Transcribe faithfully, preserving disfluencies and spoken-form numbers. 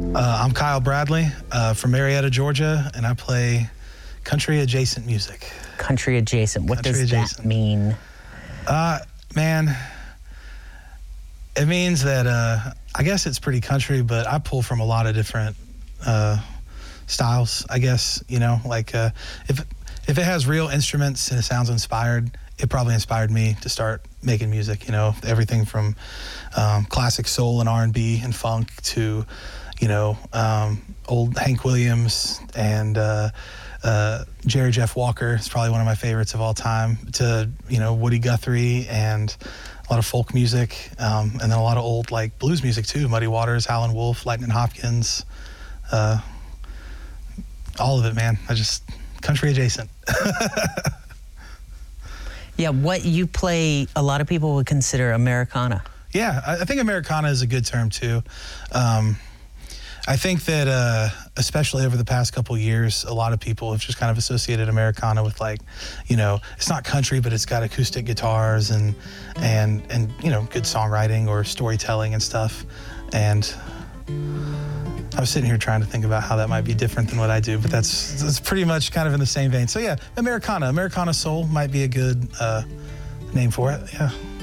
Uh, I'm Kyle Bradley uh, from Marietta, Georgia, and I play country adjacent music. Country adjacent. What Country does adjacent. that mean? Uh, man, it means that uh, I guess it's pretty country, but I pull from a lot of different uh, styles. I guess you know, like uh, if if it has real instruments and it sounds inspired, it probably inspired me to start making music. You know, everything from um, classic soul and R and B and funk to, you know, um, old Hank Williams and uh, uh, Jerry Jeff Walker is probably one of my favorites of all time, to, you know, Woody Guthrie and a lot of folk music, um, and then a lot of old, like, blues music, too. Muddy Waters, Howlin' Wolf, Lightnin' Hopkins, uh, all of it, man. I just, country adjacent. Yeah, what you play, a lot of people would consider Americana. Yeah, I, I think Americana is a good term, too. Um, I think that, uh, especially over the past couple of years, a lot of people have just kind of associated Americana with, like, you know, it's not country, but it's got acoustic guitars and, and, and you know, good songwriting or storytelling and stuff. And I was sitting here trying to think about how that might be different than what I do, but that's, that's pretty much kind of in the same vein. So, yeah, Americana, Americana Soul might be a good uh, name for it, yeah.